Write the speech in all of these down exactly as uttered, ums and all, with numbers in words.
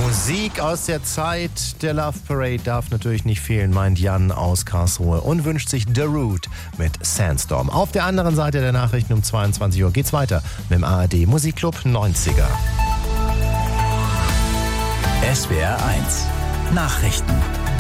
Musik aus der Zeit der Love Parade darf natürlich nicht fehlen, meint Jan aus Karlsruhe und wünscht sich The Root mit Sandstorm. Auf der anderen Seite der Nachrichten um zweiundzwanzig Uhr geht's weiter mit dem A R D Musikclub neunziger. S W R eins Nachrichten.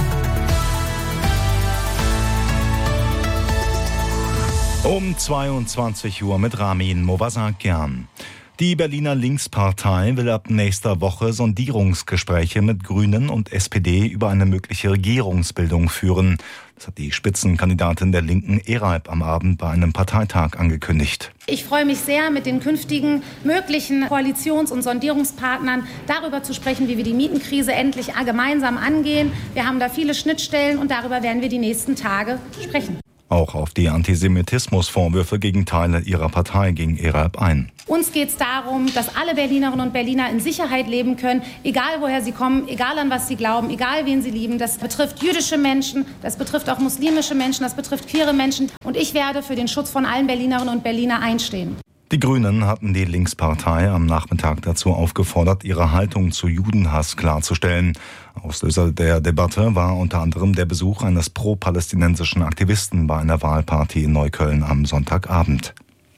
Um zweiundzwanzig Uhr mit Ramin Movasakian. Die Berliner Linkspartei will ab nächster Woche Sondierungsgespräche mit Grünen und S P D über eine mögliche Regierungsbildung führen. Das hat die Spitzenkandidatin der Linken Eralp am Abend bei einem Parteitag angekündigt. Ich freue mich sehr, mit den künftigen möglichen Koalitions- und Sondierungspartnern darüber zu sprechen, wie wir die Mietenkrise endlich gemeinsam angehen. Wir haben da viele Schnittstellen und darüber werden wir die nächsten Tage sprechen. Auch auf die Antisemitismusvorwürfe gegen Teile ihrer Partei ging Eralp ein. Uns geht es darum, dass alle Berlinerinnen und Berliner in Sicherheit leben können, egal woher sie kommen, egal an was sie glauben, egal wen sie lieben. Das betrifft jüdische Menschen, das betrifft auch muslimische Menschen, das betrifft queere Menschen. Und ich werde für den Schutz von allen Berlinerinnen und Berliner einstehen. Die Grünen hatten die Linkspartei am Nachmittag dazu aufgefordert, ihre Haltung zu Judenhass klarzustellen. Auslöser der Debatte war unter anderem der Besuch eines pro-palästinensischen Aktivisten bei einer Wahlparty in Neukölln am Sonntagabend.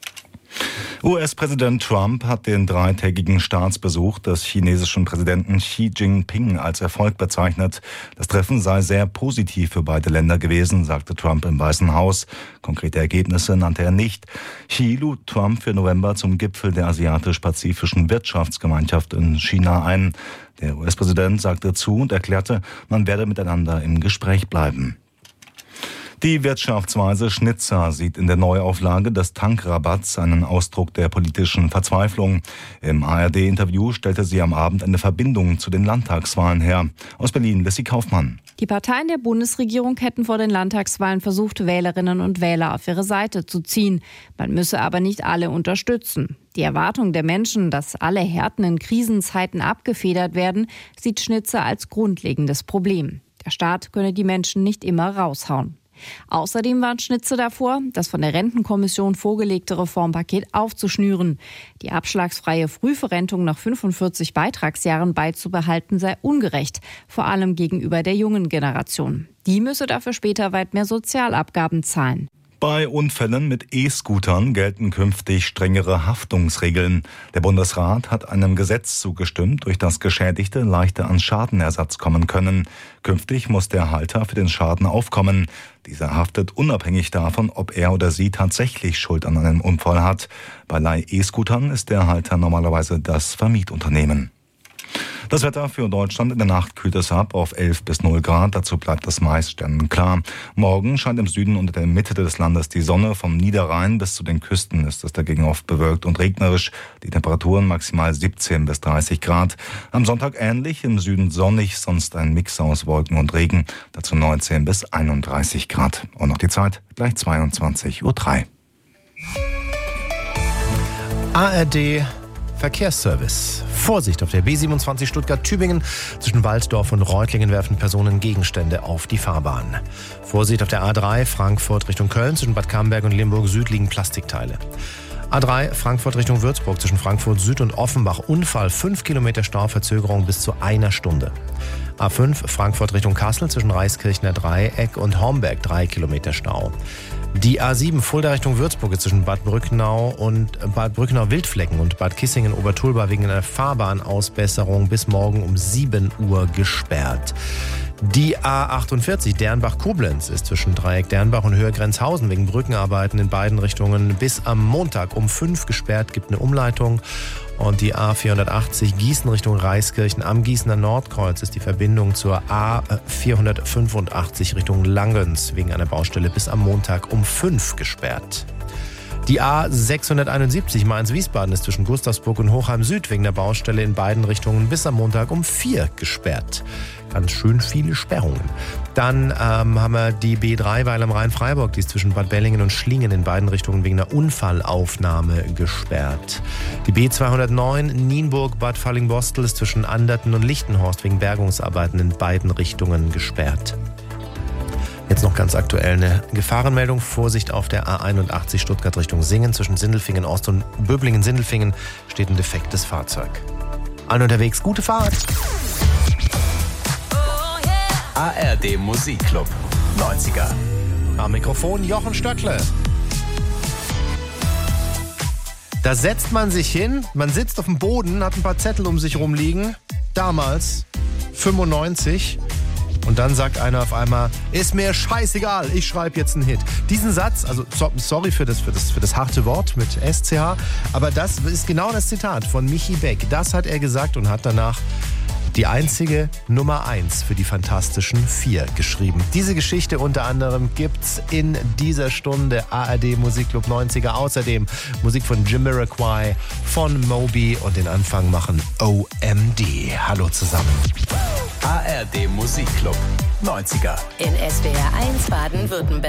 U S-Präsident Trump hat den dreitägigen Staatsbesuch des chinesischen Präsidenten Xi Jinping als Erfolg bezeichnet. Das Treffen sei sehr positiv für beide Länder gewesen, sagte Trump im Weißen Haus. Konkrete Ergebnisse nannte er nicht. Xi lud Trump für November zum Gipfel der Asiatisch-Pazifischen Wirtschaftsgemeinschaft in China ein. Der U S-Präsident sagte zu und erklärte, man werde miteinander im Gespräch bleiben. Die Wirtschaftsweise Schnitzer sieht in der Neuauflage des Tankrabatts einen Ausdruck der politischen Verzweiflung. Im A R D-Interview stellte sie am Abend eine Verbindung zu den Landtagswahlen her. Aus Berlin, Lissy Kaufmann. Die Parteien der Bundesregierung hätten vor den Landtagswahlen versucht, Wählerinnen und Wähler auf ihre Seite zu ziehen. Man müsse aber nicht alle unterstützen. Die Erwartung der Menschen, dass alle Härten in Krisenzeiten abgefedert werden, sieht Schnitzer als grundlegendes Problem. Der Staat könne die Menschen nicht immer raushauen. Außerdem warnt Schnitzer davor, das von der Rentenkommission vorgelegte Reformpaket aufzuschnüren. Die abschlagsfreie Frühverrentung nach fünfundvierzig Beitragsjahren beizubehalten sei ungerecht, vor allem gegenüber der jungen Generation. Die müsse dafür später weit mehr Sozialabgaben zahlen. Bei Unfällen mit E-Scootern gelten künftig strengere Haftungsregeln. Der Bundesrat hat einem Gesetz zugestimmt, durch das Geschädigte leichter an Schadenersatz kommen können. Künftig muss der Halter für den Schaden aufkommen. Dieser haftet unabhängig davon, ob er oder sie tatsächlich Schuld an einem Unfall hat. Bei Leih-E-Scootern ist der Halter normalerweise das Vermietunternehmen. Das Wetter für Deutschland: in der Nacht kühlt es ab auf elf bis null Grad. Dazu bleibt es meist sternenklar. Morgen scheint im Süden und in der Mitte des Landes die Sonne. Vom Niederrhein bis zu den Küsten ist es dagegen oft bewölkt und regnerisch. Die Temperaturen maximal siebzehn bis dreißig Grad. Am Sonntag ähnlich, im Süden sonnig, sonst ein Mix aus Wolken und Regen. Dazu neunzehn bis einunddreißig Grad. Und noch die Zeit, gleich zweiundzwanzig Uhr drei. A R D Verkehrsservice. Vorsicht, auf der B siebenundzwanzig Stuttgart-Tübingen. Zwischen Waldsdorf und Reutlingen werfen Personen Gegenstände auf die Fahrbahn. Vorsicht auf der A drei Frankfurt Richtung Köln. Zwischen Bad Camberg und Limburg Süd liegen Plastikteile. A drei Frankfurt Richtung Würzburg. Zwischen Frankfurt Süd und Offenbach Unfall. fünf Kilometer Stauverzögerung bis zu einer Stunde. A fünf Frankfurt Richtung Kassel. Zwischen Reiskirchner Dreieck und Homberg drei Kilometer Stau. Die A sieben Fulda Richtung Würzburg ist zwischen Bad Brücknau und Bad Brücknau-Wildflecken und Bad Kissingen-Obertulba wegen einer Fahrbahnausbesserung bis morgen um sieben Uhr gesperrt. Die A achtundvierzig Dernbach-Koblenz ist zwischen Dreieck Dernbach und Höhe Grenzhausen wegen Brückenarbeiten in beiden Richtungen bis am Montag um fünf gesperrt, gibt eine Umleitung. Und die A vierhundertachtzig Gießen Richtung Reiskirchen am Gießener Nordkreuz ist die Verbindung zur A vierhundertfünfundachtzig Richtung Langens wegen einer Baustelle bis am Montag um fünf gesperrt. Die A sechshunderteinundsiebzig Mainz-Wiesbaden ist zwischen Gustavsburg und Hochheim Süd wegen der Baustelle in beiden Richtungen bis am Montag um vier gesperrt. Ganz schön viele Sperrungen. Dann ähm, haben wir die B drei Weil am Rhein-Freiburg, die ist zwischen Bad Bellingen und Schlingen in beiden Richtungen wegen einer Unfallaufnahme gesperrt. Die B zweihundertneun Nienburg-Bad Fallingbostel ist zwischen Anderten und Lichtenhorst wegen Bergungsarbeiten in beiden Richtungen gesperrt. Jetzt noch ganz aktuell eine Gefahrenmeldung. Vorsicht auf der A einundachtzig Stuttgart Richtung Singen. Zwischen Sindelfingen Ost und Böblingen-Sindelfingen steht ein defektes Fahrzeug. Allen unterwegs, gute Fahrt! A R D Musikclub neunziger. Am Mikrofon Jochen Stöckle. Da setzt man sich hin, man sitzt auf dem Boden, hat ein paar Zettel um sich rumliegen. Damals, fünfundneunzig. Und dann sagt einer auf einmal, ist mir scheißegal, ich schreibe jetzt einen Hit. Diesen Satz, also sorry für das, für das, für das harte Wort mit S C H, aber das ist genau das Zitat von Michi Beck. Das hat er gesagt und hat danach die einzige Nummer eins für die Fantastischen Vier geschrieben. Diese Geschichte unter anderem gibt's in dieser Stunde A R D Musikclub neunziger. Außerdem Musik von Jamiroquai, von Moby und den Anfang machen O M D. Hallo zusammen. A R D Musikclub neunziger. In S W R eins Baden-Württemberg.